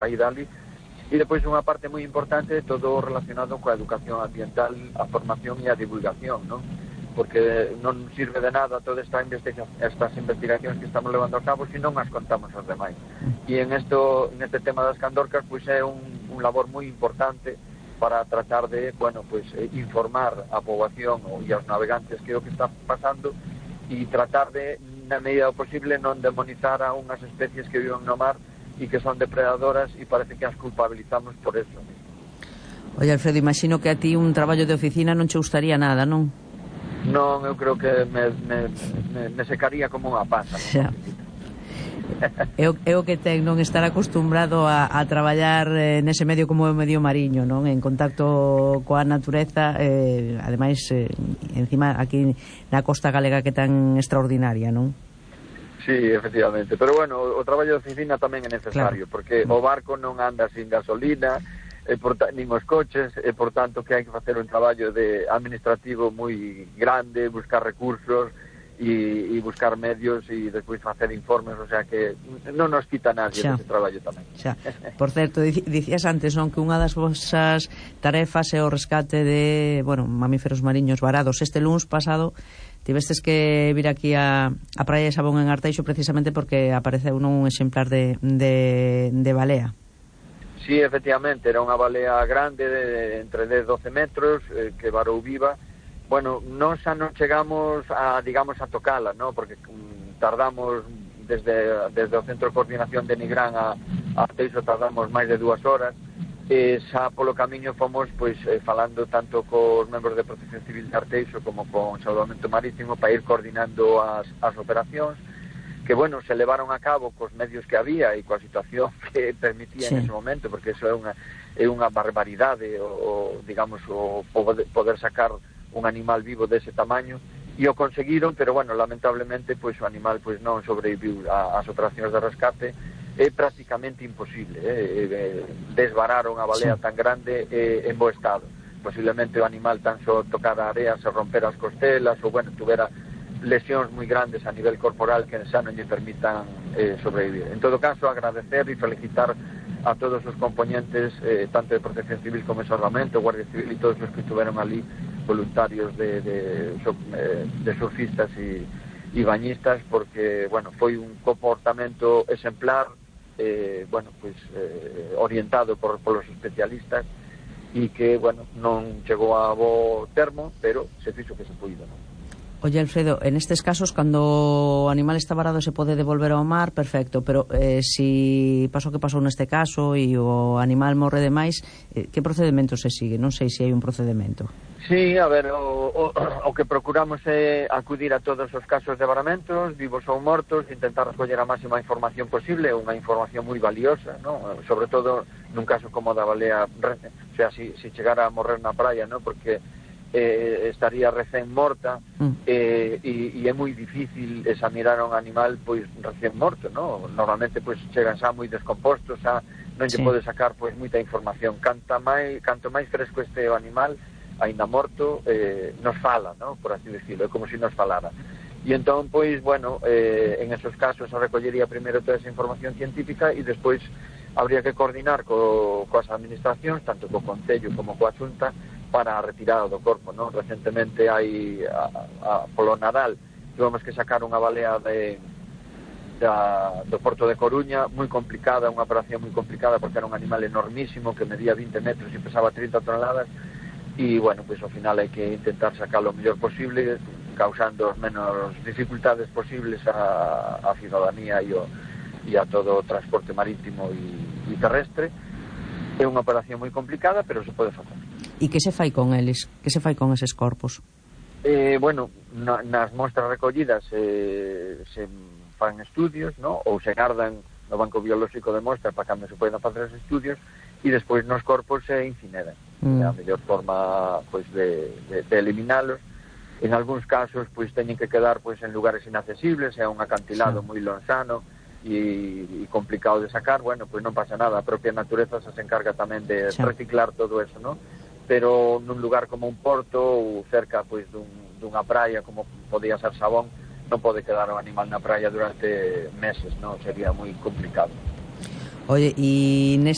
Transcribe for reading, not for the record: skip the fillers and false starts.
aí dali. E depois unha parte moi importante todo relacionado coa educación ambiental, a formación e a divulgación, non? Porque non sirve de nada todas estas investigacións que estamos levando a cabo se non as contamos aos demais. E neste tema das candorcas pois é un labor moi importante para tratar de, bueno, pues informar a poboación e aos navegantes que é o que está pasando e tratar de, na medida posible, non demonizar a unhas especies que viven no mar e que son depredadoras e parece que as culpabilizamos por eso. Oye, Alfredo, imagino que a ti un traballo de oficina non che gustaría nada, non? Non, eu creo que me secaría como unha pasa. É o que ten non estar acostumbrado a traballar nese medio como o medio mariño, non? En contacto coa natureza, ademais, encima aquí na costa galega que tan extraordinaria, non? Sí, efectivamente, pero bueno, o traballo de oficina tamén é necesario, claro, porque o barco non anda sin gasolina, nin os coches, e por tanto que hai que facer un traballo de administrativo moi grande, buscar recursos e buscar medios e despois facer informes, o sea que non nos quita nadie ese traballo tamén. Xa. Por certo, dicías antes, non, que unha das vosas tarefas é o rescate de, bueno, mamíferos mariños varados. Este luns pasado tivestes que vir aquí a Praia de Sabón en Arteixo precisamente porque apareceu un exemplar de balea. Sí, efectivamente, era unha balea grande de entre 10 e 12 metros que varou viva. Bueno, nós xa non chegamos a, digamos, a tocala, ¿no? Porque tardamos desde o Centro de Coordinación de Nigrán a Arteixo tardamos máis de 2 horas. Xa polo camiño fomos pois falando tanto cos membros de Protección Civil de Arteixo como con Salvamento Marítimo para ir coordinando as operacións que, bueno, se levaron a cabo cos medios que había e coa situación que permitía en ese momento, porque eso é unha barbaridade digamos, o poder sacar un animal vivo dese tamaño, e o conseguiron, pero, bueno, lamentablemente pois o animal pois non sobreviviu ás operacións de rescate. É prácticamente imposible desvarar unha balea tan grande en bo estado. Posiblemente o animal tan só tocar a area se romper as costelas ou, bueno, tuvera lesións moi grandes a nivel corporal que xa non lle permitan sobrevivir. En todo caso, agradecer e felicitar a todos os componentes tanto de Protección Civil como de Salvamento, Guardia Civil e todos os que estuveron ali, voluntarios de surfistas e bañistas, porque, bueno, foi un comportamento exemplar, bueno, pues orientado polos especialistas e que, bueno, non chegou a bo termo, pero se fixo que se puido, non? Oye, Alfredo, en estes casos, cando o animal está varado se pode devolver ao mar, perfecto, pero si pasou que pasou neste caso e o animal morre demais, que procedimento se sigue? Non sei se hai un procedimento. Sí, a ver, o que procuramos é acudir a todos os casos de varamentos, vivos ou mortos, intentar recoller a máxima información posible, unha información moi valiosa, ¿no? Sobre todo nun caso como da balea, o sea, si chegara a morrer na praia, ¿no? Porque estaría recén morta e é moi difícil examinar un animal pois recén morto, ¿no? Normalmente pois chegan xa moi descompostos, xa non lle pode sacar pois moita información. Canto máis fresco este o animal, aínda morto, nos fala, ¿no? Por así decirlo, é como se nos falara. E entón, pois, bueno, en esos casos se recollería primeiro toda esa información científica e despois habría que coordinar coas administracións, tanto co Concello como coa Xunta, para a retirada do corpo, ¿no? Recentemente hai polo Nadal tivemos que sacar unha balea do Porto de Coruña, moi complicada, unha operación moi complicada porque era un animal enormísimo que medía 20 metros e pesaba 30 toneladas e, bueno, pois ao final hai que intentar sacarlo o mellor posible, causando as menos dificultades posibles a ciudadanía e a todo o transporte marítimo e terrestre. É unha operación moi complicada, pero se pode facer. E que se fai con eles? Que se fai con eses corpos? Bueno, nas mostras recollidas se fan estudios, ¿no? Ou se gardan no Banco Biolóxico de Mostras para cando se poden facer os estudios e despois nos corpos se incineran. É a mellor forma pois de eliminalos. En algúns casos pois teñen que quedar pois en lugares inaccesibles, é un acantilado moi lonxano e complicado de sacar. Bueno, pois non pasa nada, a propia natureza se encarga tamén de reciclar todo eso, ¿no? Pero nun lugar como un porto ou cerca pois dunha praia como podía ser Sabón, non pode quedar o animal na praia durante meses, non? Sería moi complicado. Oye, e